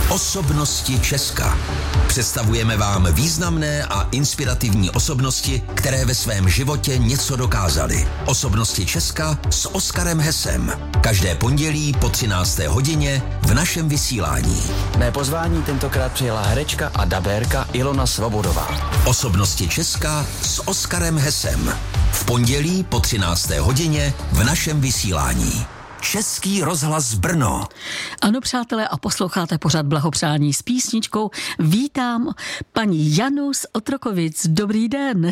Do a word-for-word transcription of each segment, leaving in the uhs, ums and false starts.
Osobnosti Česka. Představujeme vám významné a inspirativní osobnosti, které ve svém životě něco dokázaly. Osobnosti Česka s Oskarem Hesem. Každé pondělí po třinácté hodině v našem vysílání. Mé pozvání tentokrát přijela herečka a dabérka Ilona Svobodová. Osobnosti Česka s Oskarem Hesem. V pondělí po třinácté hodině v našem vysílání. Český rozhlas Brno. Ano, přátelé, a posloucháte pořad Blahopřání s písničkou. Vítám paní Janu z Otrokovic. Dobrý den.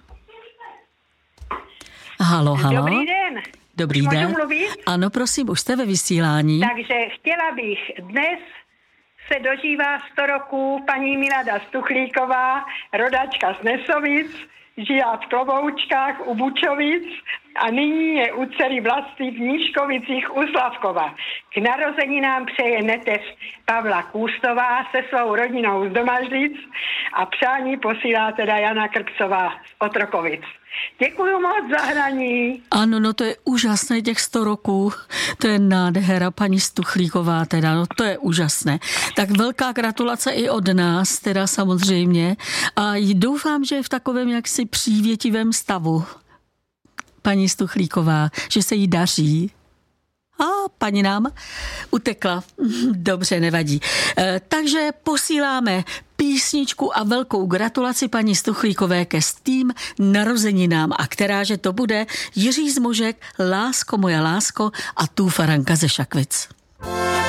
Halo, halo. Dobrý den. Dobrý Můžu den. mluvit? Ano, prosím, už jste ve vysílání. Takže chtěla bych, dnes se dožívá sto roků paní Milada Stuchlíková, rodačka z Nesovic, žila v Kloboučkách u Bučovic a nyní je u dcery Vlasty v Nížkovicích u Slavkova. K narozeninám přeje neteř Pavla Kůstová se svou rodinou z Domažlic a přání posílá teda Jana Krpsová z Otrokovic. Děkuju moc za hraní. Ano, no to je úžasné, těch sto roků. To je nádhera, paní Stuchlíková teda, no to je úžasné. Tak velká gratulace i od nás, teda samozřejmě. A doufám, že je v takovém jaksi přívětivém stavu, paní Stuchlíková, že se jí daří. A paní nám utekla. Dobře, nevadí. E, takže posíláme písničku a velkou gratulaci paní Stuchlíkové ke stým narozeninám. A kteráže to bude? Jiří Zmožek, Lásko moja lásko a Tůfa Ranka ze Šakvic.